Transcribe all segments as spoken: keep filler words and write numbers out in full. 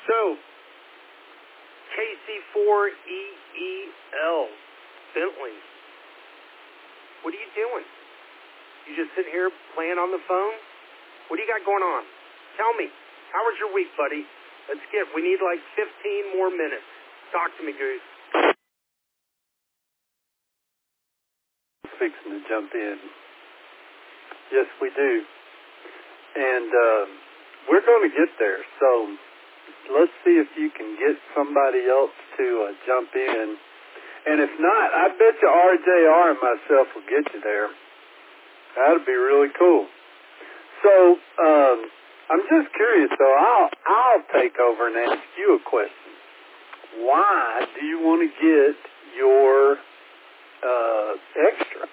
So, K C four E E L, Bentley, what are you doing? You just sitting here playing on the phone? What do you got going on? Tell me. How was your week, buddy? Let's get, we need like fifteen more minutes. Talk to me, Goose. Fixing to jump in. Yes, we do. And uh, we're going to get there. So let's see if you can get somebody else to uh, jump in. And if not, I bet you R J R and myself will get you there. That'd be really cool. So um, I'm just curious, though. I'll, I'll take over and ask you a question. Why do you want to get your uh, extra?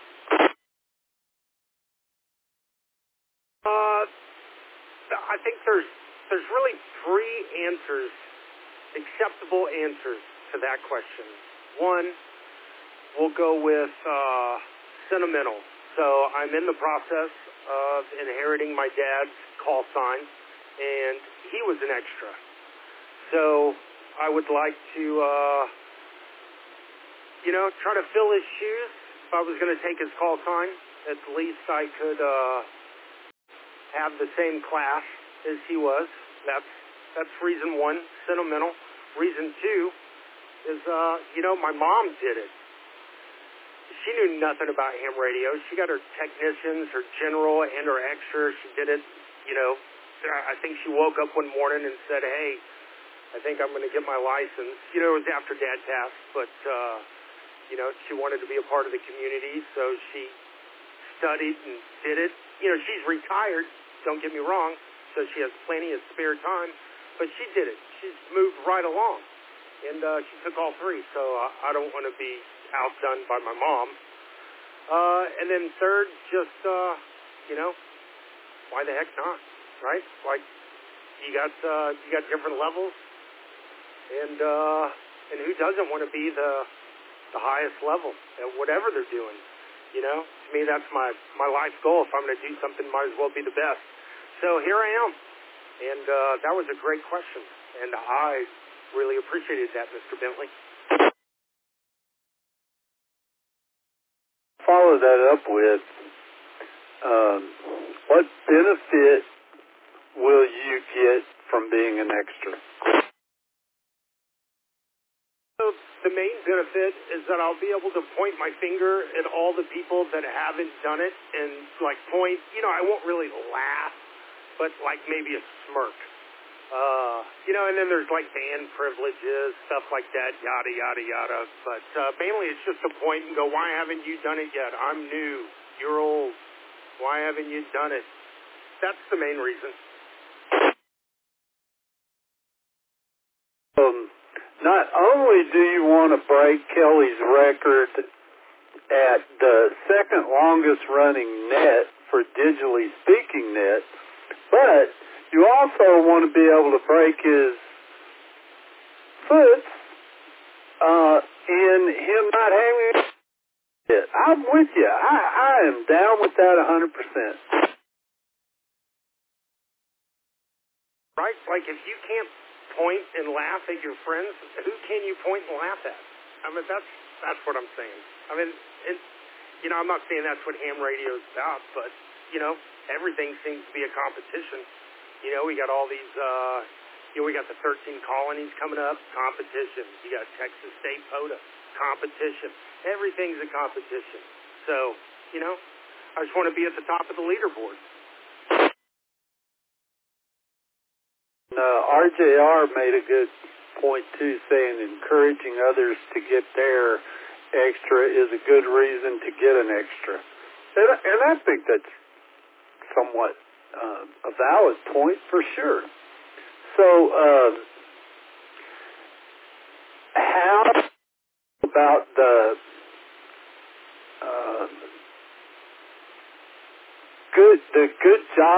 Uh, I think there's there's really three answers, acceptable answers to that question. One, we'll go with uh, sentimental. So I'm in the process of inheriting my dad's call sign, and he was an extra. So I would like to, uh, you know, try to fill his shoes. If I was going to take his call sign, at least I could uh, have the same class as he was. That's that's reason one, sentimental. Reason two is, uh, you know, my mom did it. She knew nothing about ham radio. She got her technicians, her general, and her extra. She did it, you know, I think she woke up one morning and said, hey, I think I'm going to get my license. You know, it was after Dad passed, but, uh, you know, she wanted to be a part of the community, so she studied and did it. You know, she's retired, don't get me wrong, so she has plenty of spare time, but she did it. She's moved right along, and uh, she took all three, so uh, I don't want to be outdone by my mom. Uh, and then third, just, uh, you know, why the heck not, right? Like, you got uh, you got different levels, and uh, and who doesn't want to be the the highest level at whatever they're doing? You know, to me, that's my, my life goal. If I'm going to do something, might as well be the best. So here I am, and uh, that was a great question, and I really appreciated that, Mister Bentley. Follow that up with, um, what benefit will you get from being an extra? So the main benefit is that I'll be able to point my finger at all the people that haven't done it and, like, point, you know, I won't really laugh, but, like, maybe a smirk. Uh, you know, and then there's, like, band privileges, stuff like that, yada, yada, yada. But uh, mainly it's just a point and go, why haven't you done it yet? I'm new. You're old. Why haven't you done it? That's the main reason. Um, not only do you want to break Kelly's record at the second longest running net for digitally speaking net, but you also want to be able to break his foot uh, in him not having it. I'm with you. I, I am down with that one hundred percent. Right? Like, if you can't point and laugh at your friends, who can you point and laugh at? I mean, that's that's what I'm saying. I mean, it, you know, I'm not saying that's what ham radio is about, but, you know, everything seems to be a competition. You know, we got all these, uh, you know, we got the thirteen colonies coming up, competition. You got Texas State POTA, competition. Everything's a competition. So, you know, I just want to be at the top of the leaderboard. Uh, R J R made a good point, too, saying encouraging others to get their extra is a good reason to get an extra. And, and I think that's somewhat Uh, a valid point for sure. So, uh, how about the uh, good the good job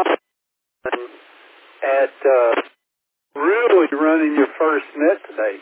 at uh, really running your first net today?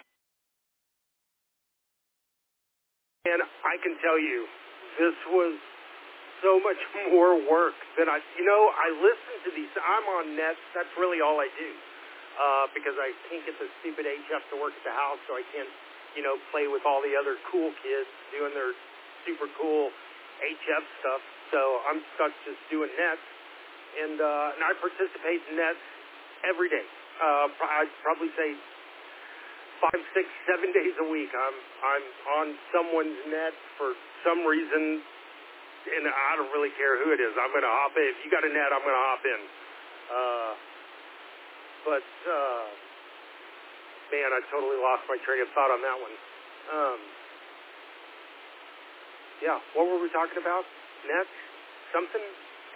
And I can tell you, this was so much more work than I, you know, I listen to these, I'm on nets, that's really all I do. uh, because I can't get the stupid H F to work at the house, so I can't, you know, play with all the other cool kids doing their super cool H F stuff. So I'm stuck just doing nets, and uh, and I participate in nets every day. Uh, I'd probably say five, six, seven days a week. I'm I'm on someone's net for some reason, and I don't really care who it is. I'm going to hop in. If you got a net, I'm going to hop in. Uh, but uh, man, I totally lost my train of thought on that one. Um, yeah, what were we talking about? Nets? Something?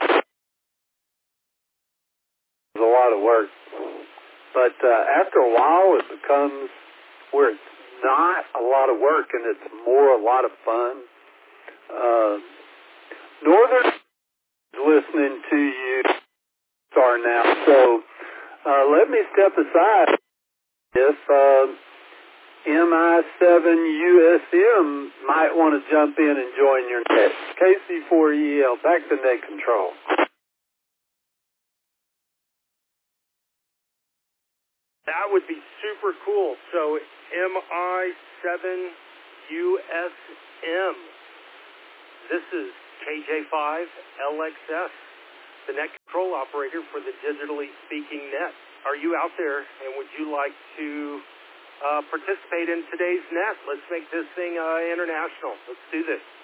It's a lot of work. But uh, after a while, it becomes where it's not a lot of work and it's more a lot of fun. Uh, Northern is listening to you are now. So uh, let me step aside. If uh, M I seven U S M might want to jump in and join your net. K C four E L, back to net control. That would be super cool. So M I seven U S M. This is K J five L X S, the net control operator for the Digitally Speaking Net. Are you out there, and would you like to uh, participate in today's net? Let's make this thing uh, international. Let's do this.